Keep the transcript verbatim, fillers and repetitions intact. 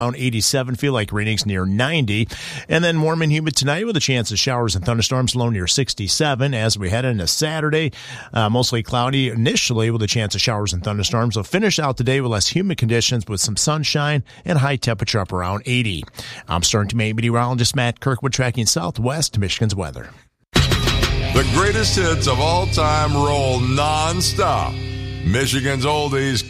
Around eighty-seven, feel like readings near ninety. And then warm and humid tonight with a chance of showers and thunderstorms, low near sixty-seven. As we head into Saturday, uh, mostly cloudy initially with a chance of showers and thunderstorms. We'll finish out the day with less humid conditions with some sunshine and high temperature up around eighty. I'm Storm Team eight meteorologist Matt Kirkwood tracking Southwest Michigan's weather. The greatest hits of all time roll nonstop. Michigan's Oldies